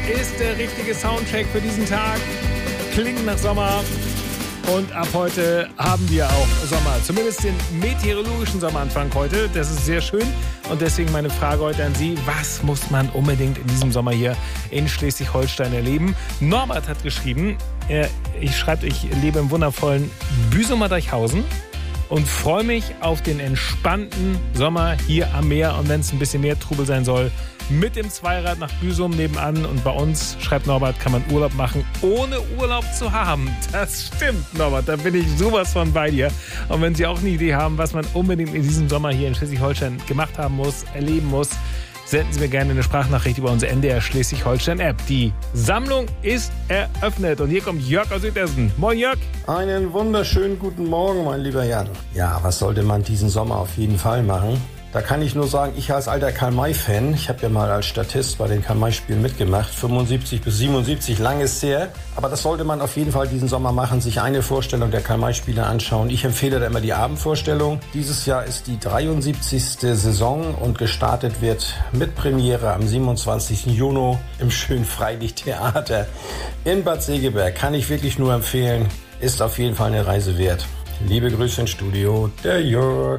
ist der richtige Soundtrack für diesen Tag. Klingt nach Sommer. Und ab heute haben wir auch Sommer. Zumindest den meteorologischen Sommeranfang heute. Das ist sehr schön. Und deswegen meine Frage heute an Sie. Was muss man unbedingt in diesem Sommer hier in Schleswig-Holstein erleben? Norbert hat geschrieben, ich lebe im wundervollen Büsumer Deichhausen und freue mich auf den entspannten Sommer hier am Meer. Und wenn es ein bisschen mehr Trubel sein soll, mit dem Zweirad nach Büsum nebenan. Und bei uns, schreibt Norbert, kann man Urlaub machen, ohne Urlaub zu haben. Das stimmt, Norbert, da bin ich sowas von bei dir. Und wenn Sie auch eine Idee haben, was man unbedingt in diesem Sommer hier in Schleswig-Holstein gemacht haben muss, erleben muss, senden Sie mir gerne eine Sprachnachricht über unsere NDR Schleswig-Holstein-App. Die Sammlung ist eröffnet. Und hier kommt Jörg aus Südhessen. Moin, Jörg. Einen wunderschönen guten Morgen, mein lieber Jan. Ja, was sollte man diesen Sommer auf jeden Fall machen? Da kann ich nur sagen, ich als alter Karl-May-Fan, ich habe ja mal als Statist bei den Karl-May-Spielen mitgemacht, 75 bis 77, lang ist her. Aber das sollte man auf jeden Fall diesen Sommer machen, sich eine Vorstellung der Karl-May-Spiele anschauen. Ich empfehle da immer die Abendvorstellung. Dieses Jahr ist die 73. Saison und gestartet wird mit Premiere am 27. Juni im schönen Freilichttheater in Bad Segeberg. Kann ich wirklich nur empfehlen, ist auf jeden Fall eine Reise wert. Liebe Grüße ins Studio, der Jörg.